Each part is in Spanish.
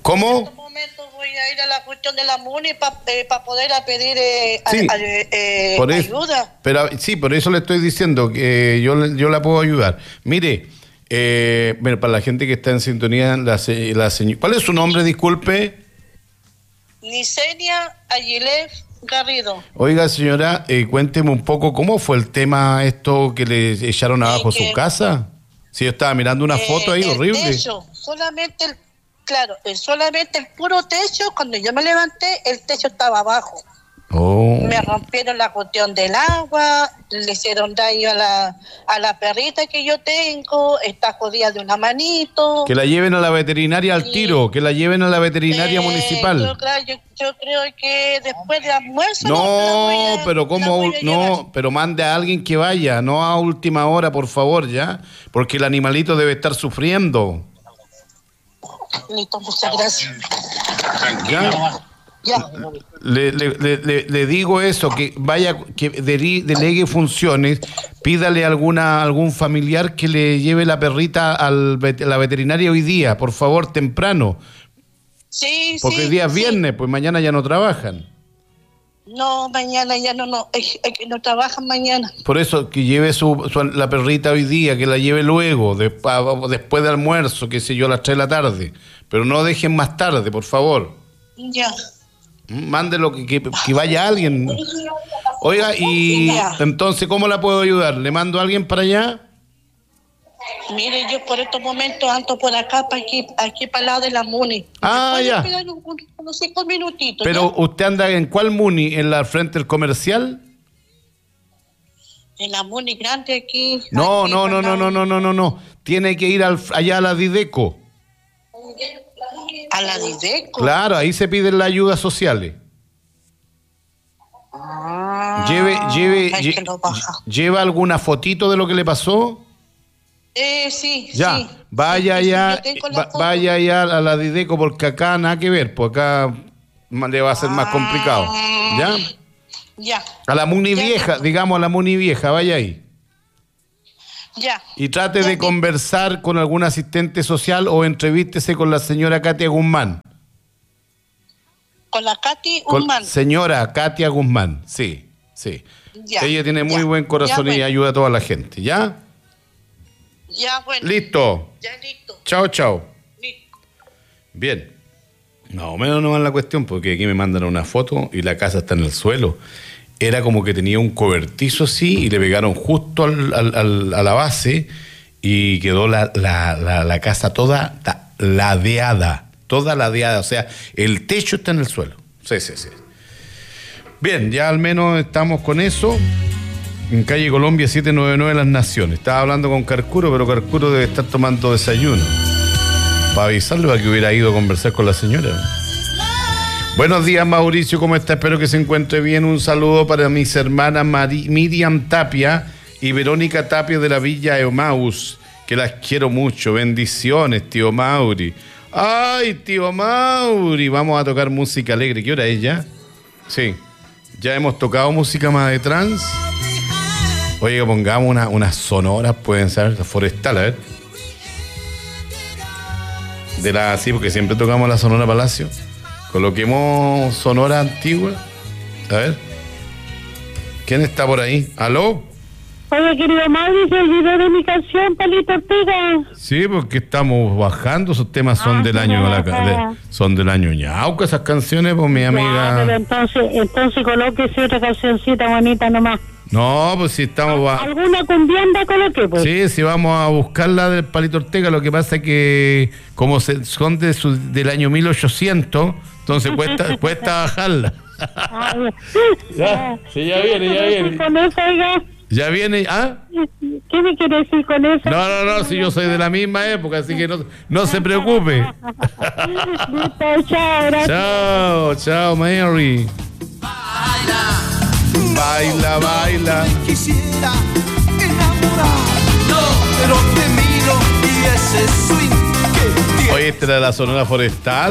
¿Cómo? En estos momentos voy a ir a la cuestión de la MUNI para poder pedir ayuda. Pero sí, por eso le estoy diciendo que yo la puedo ayudar. Mire, para la gente que está en sintonía, la señora, ¿cuál es su nombre? Disculpe. Nicenia Aguilé Garrido. Oiga, señora, cuénteme un poco cómo fue el tema esto que le echaron abajo su casa. Sí, yo estaba mirando una foto ahí horrible. Techo, solamente el puro techo. Cuando yo me levanté, el techo estaba abajo. Oh. Me rompieron la cuestión del agua, le hicieron daño a la perrita que yo tengo, está jodida de una manito. Que la lleven a la veterinaria al tiro, que la lleven a la veterinaria municipal. Yo creo que después de almuerzo. Pero mande a alguien que vaya, no a última hora, por favor, ya, porque el animalito debe estar sufriendo. Listo, muchas gracias. ¿Ya? Ya. Le digo eso, que vaya, que delegue funciones, pídale a algún familiar que le lleve la perrita a la veterinaria hoy día, por favor, temprano. Sí, porque hoy día es viernes, pues mañana ya no trabajan. No, mañana ya no trabajan mañana. Por eso, que lleve la perrita hoy día, que la lleve luego, después de almuerzo, qué sé yo, a las 3 de la tarde. Pero no dejen más tarde, por favor. Ya. Mándelo, que vaya alguien. Oiga, y entonces, ¿cómo la puedo ayudar? ¿Le mando a alguien para allá? Mire, yo por estos momentos ando por acá, aquí para el lado de la MUNI. Ya. Unos 5 minutitos. Pero, ¿ya? ¿usted anda en cuál MUNI? ¿En la frente del comercial? En la MUNI grande aquí. No. Tiene que ir allá a la Dideco. ¿A la Dideco? Claro, ahí se piden las ayudas sociales. ¿Lleva alguna fotito de lo que le pasó? Sí. Ya, sí. vaya allá, vaya allá a la Dideco, porque acá nada que ver, pues acá le va a ser más complicado. ¿Ya? Ya. A la MUNI vieja, digamos a la MUNI vieja, vaya ahí. Ya. Y trate de conversar con algún asistente social o entrevístese con la señora Katia Guzmán. ¿Con la Katy Guzmán? Señora Katia Guzmán, sí. Ya. Ella tiene muy buen corazón y ayuda a toda la gente, ¿ya? Ya, bueno. Listo. Ya, listo. Chao. Listo. Bien. Más o menos no va la cuestión, porque aquí me mandan una foto y la casa está en el suelo. Era como que tenía un cobertizo así y le pegaron justo a la base y quedó la casa toda ladeada. O sea, el techo está en el suelo. Sí. Bien, ya al menos estamos con eso. En calle Colombia 799 Las Naciones. Estaba hablando con Carcuro, pero Carcuro debe estar tomando desayuno. Para avisarle a que hubiera ido a conversar con la señora. Buenos días, Mauricio, ¿cómo está? Espero que se encuentre bien. Un saludo para mis hermanas Miriam Tapia y Verónica Tapia de la Villa Emaús, que las quiero mucho. Bendiciones, tío Mauri. Ay, tío Mauri, vamos a tocar música alegre. ¿Qué hora es ya? Sí, ya hemos tocado música más de trance. Oye, pongamos unas sonoras, pueden ser, forestal, a ver. Sí, porque siempre tocamos la Sonora Palacio. Coloquemos sonora antigua. A ver. ¿Quién está por ahí? ¿Aló? Oye, querido Mauri, se olvidó de mi canción, Palito Ortega. Sí, porque estamos bajando. Esos temas son del año son del año ñauca, esas canciones, pues mi amiga. Pero entonces colóquese otra cancioncita bonita nomás. No, pues si estamos... ¿Alguna cumbianda coloque, pues? Sí, si vamos a buscar la del Palito Ortega, lo que pasa es que como son del año 1800, entonces cuesta bajarla. Ya viene. Con eso, oiga. Ya viene, ¿Qué me quiere decir con eso? No, si yo soy de la misma época, así que no se preocupe. Listo, chao, gracias. Chao, Mary. Baila. Quisiera enamorar, pero te miro y ese swing que tiene. Oye, esta era la Sonora Forestal.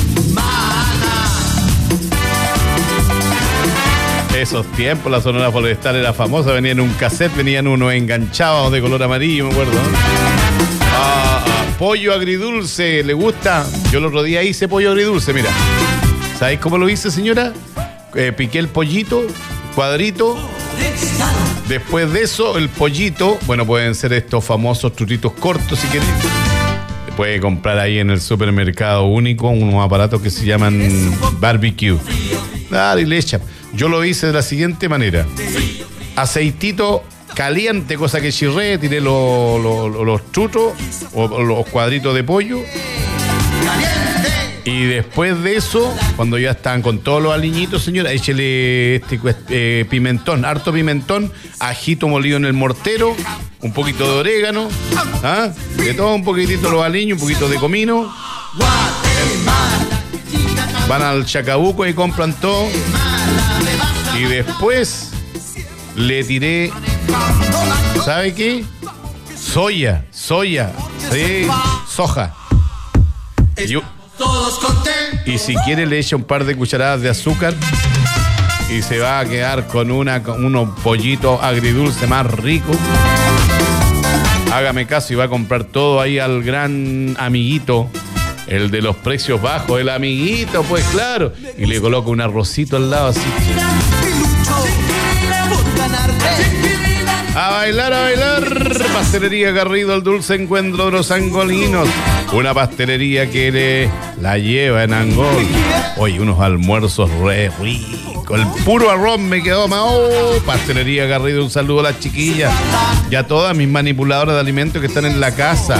Esos tiempos la Sonora Forestal era famosa, venían en un cassette, venían unos enganchados de color amarillo, me acuerdo. pollo agridulce, ¿le gusta? Yo el otro día hice pollo agridulce, mira. ¿Sabéis cómo lo hice, señora? Piqué el pollito, cuadrito. Después de eso, el pollito, bueno, pueden ser estos famosos trutitos cortos, si queréis. Puede comprar ahí en el supermercado único unos aparatos que se llaman barbecue. Dale, y le echa. Yo lo hice de la siguiente manera. Aceitito caliente, cosa que chirré, tiré los trutos o los cuadritos de pollo. Y después de eso, cuando ya están con todos los aliñitos, señora, échele pimentón, harto pimentón, ajito molido en el mortero, un poquito de orégano, ¿ah? De todo, un poquitito los aliños, un poquito de comino. Van al Chacabuco y compran todo. Y después le tiré, ¿sabe qué? Soya, sí, soja. Y si quiere le echa un par de cucharadas de azúcar y se va a quedar con unos pollitos agridulce más ricos. Hágame caso y va a comprar todo ahí al gran amiguito, el de los precios bajos, el amiguito, pues claro. Y le coloca un arrocito al lado así. A bailar, a bailar. Pastelería Garrido, el dulce encuentro de los angolinos. Una pastelería que la lleva en Angol. Oye, unos almuerzos re ricos. El puro arroz me quedó más. Oh, Pastelería Garrido, un saludo a las chiquillas y a todas mis manipuladoras de alimentos que están en la casa.